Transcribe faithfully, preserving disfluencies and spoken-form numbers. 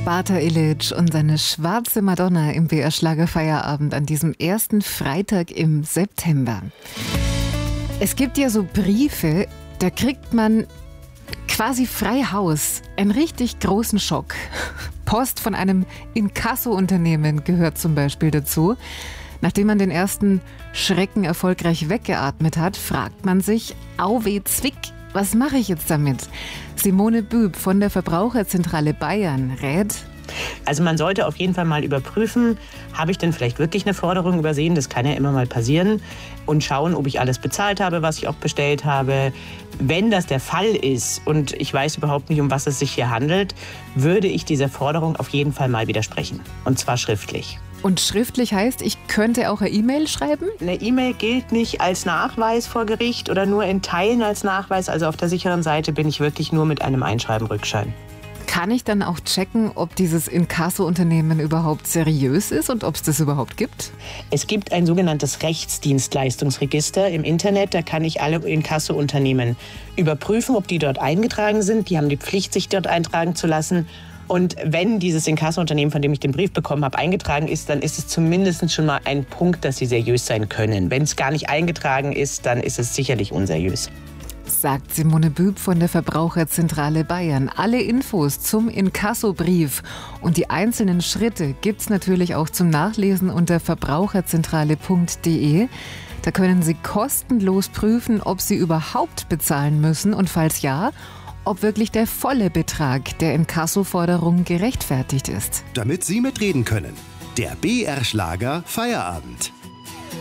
Bata Illich und seine schwarze Madonna im B R-Schlager-Feierabend an diesem ersten Freitag im September. Es gibt ja so Briefe, da kriegt man quasi frei Haus, einen richtig großen Schock. Post von einem Inkasso-Unternehmen gehört zum Beispiel dazu. Nachdem man den ersten Schrecken erfolgreich weggeatmet hat, fragt man sich, au weh Zwick, was mache ich jetzt damit? Simone Büb von der Verbraucherzentrale Bayern rät: Also man sollte auf jeden Fall mal überprüfen, habe ich denn vielleicht wirklich eine Forderung übersehen, das kann ja immer mal passieren, und schauen, ob ich alles bezahlt habe, was ich auch bestellt habe. Wenn das der Fall ist und ich weiß überhaupt nicht, um was es sich hier handelt, würde ich dieser Forderung auf jeden Fall mal widersprechen, und zwar schriftlich. Und schriftlich heißt, ich könnte auch eine E-Mail schreiben? Eine E-Mail gilt nicht als Nachweis vor Gericht oder nur in Teilen als Nachweis. Also auf der sicheren Seite bin ich wirklich nur mit einem Einschreiben-Rückschein. Kann ich dann auch checken, ob dieses Inkasso-Unternehmen überhaupt seriös ist und ob es das überhaupt gibt? Es gibt ein sogenanntes Rechtsdienstleistungsregister im Internet. Da kann ich alle Inkasso-Unternehmen überprüfen, ob die dort eingetragen sind. Die haben die Pflicht, sich dort eintragen zu lassen. Und wenn dieses Inkasso-Unternehmen, von dem ich den Brief bekommen habe, eingetragen ist, dann ist es zumindest schon mal ein Punkt, dass sie seriös sein können. Wenn es gar nicht eingetragen ist, dann ist es sicherlich unseriös. Sagt Simone Büb von der Verbraucherzentrale Bayern. Alle Infos zum Inkassobrief und die einzelnen Schritte gibt's natürlich auch zum Nachlesen unter verbraucherzentrale punkt de. Da können Sie kostenlos prüfen, ob Sie überhaupt bezahlen müssen und falls ja, ob wirklich der volle Betrag der Inkassoforderung gerechtfertigt ist. Damit Sie mitreden können. Der B R-Schlager Feierabend.